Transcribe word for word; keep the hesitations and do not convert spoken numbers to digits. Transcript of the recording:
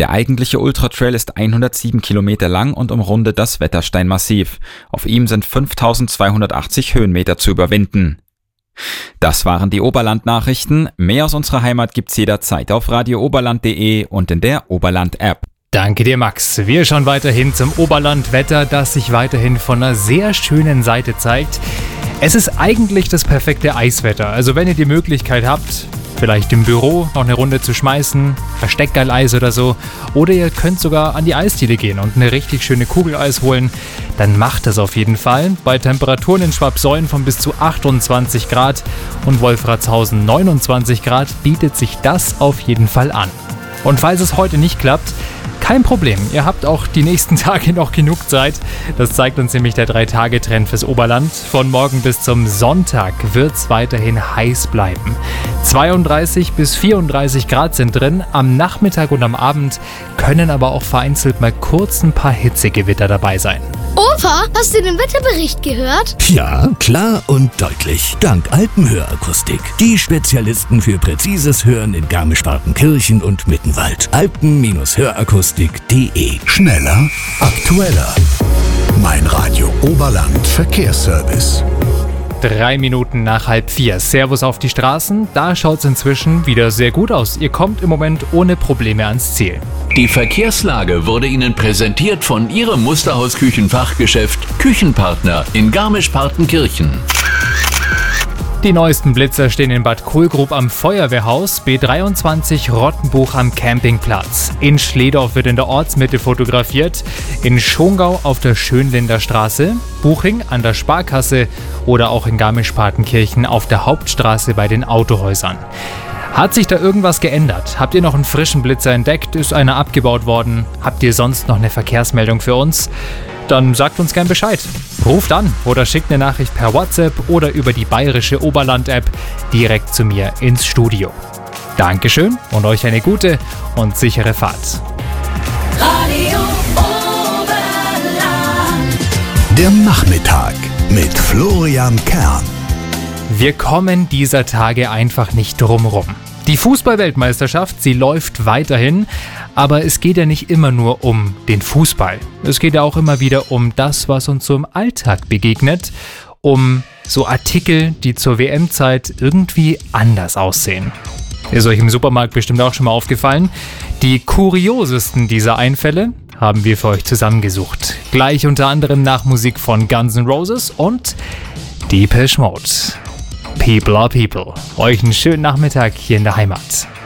Der eigentliche Ultratrail ist hundertsieben Kilometer lang und umrundet das Wettersteinmassiv. Auf ihm sind fünftausendzweihundertachtzig Höhenmeter zu überwinden. Das waren die Oberland-Nachrichten. Mehr aus unserer Heimat gibt's jederzeit auf radio oberland punkt de und in der Oberland-App. Danke dir, Max. Wir schauen weiterhin zum Oberlandwetter, das sich weiterhin von einer sehr schönen Seite zeigt. Es ist eigentlich das perfekte Eiswetter. Also wenn ihr die Möglichkeit habt, vielleicht im Büro noch eine Runde zu schmeißen, Versteckgeileis oder so, oder ihr könnt sogar an die Eisdiele gehen und eine richtig schöne Kugel Eis holen, dann macht das auf jeden Fall. Bei Temperaturen in Schwabsäulen von bis zu achtundzwanzig Grad und Wolfratshausen neunundzwanzig Grad bietet sich das auf jeden Fall an. Und falls es heute nicht klappt, kein Problem, ihr habt auch die nächsten Tage noch genug Zeit. Das zeigt uns nämlich der drei Tage Trend fürs Oberland. Von morgen bis zum Sonntag wird es weiterhin heiß bleiben. zweiunddreißig bis vierunddreißig Grad sind drin. Am Nachmittag und am Abend können aber auch vereinzelt mal kurz ein paar Hitzegewitter dabei sein. Opa, hast du den Wetterbericht gehört? Ja, klar und deutlich. Dank Alpenhörakustik. Die Spezialisten für präzises Hören in Garmisch-Partenkirchen und Mittenwald. alpen Hörakustik punkt de. Schneller, aktueller. Mein Radio Oberland Verkehrsservice. Drei Minuten nach halb vier. Servus auf die Straßen. Da schaut es inzwischen wieder sehr gut aus. Ihr kommt im Moment ohne Probleme ans Ziel. Die Verkehrslage wurde Ihnen präsentiert von Ihrem Musterhaus-Küchenfachgeschäft Küchenpartner in Garmisch-Partenkirchen. Die neuesten Blitzer stehen in Bad Kohlgrub am Feuerwehrhaus, B dreiundzwanzig Rottenbuch am Campingplatz. In Schledorf wird in der Ortsmitte fotografiert, in Schongau auf der Schönlinder Straße, Buching an der Sparkasse oder auch in Garmisch-Partenkirchen auf der Hauptstraße bei den Autohäusern. Hat sich da irgendwas geändert? Habt ihr noch einen frischen Blitzer entdeckt? Ist einer abgebaut worden? Habt ihr sonst noch eine Verkehrsmeldung für uns? Dann sagt uns gern Bescheid. Ruft an oder schickt eine Nachricht per WhatsApp oder über die bayerische Oberland-App direkt zu mir ins Studio. Dankeschön und euch eine gute und sichere Fahrt. Radio Oberland. Der Nachmittag mit Florian Kern. Wir kommen dieser Tage einfach nicht drum rum. Die Fußball-Weltmeisterschaft, sie läuft weiterhin, aber es geht ja nicht immer nur um den Fußball. Es geht ja auch immer wieder um das, was uns so im Alltag begegnet, um so Artikel, die zur W M-Zeit irgendwie anders aussehen. Ist euch im Supermarkt bestimmt auch schon mal aufgefallen? Die kuriosesten dieser Einfälle haben wir für euch zusammengesucht. Gleich unter anderem nach Musik von Guns N' Roses und Depeche Mode. People are people. Euch einen schönen Nachmittag hier in der Heimat.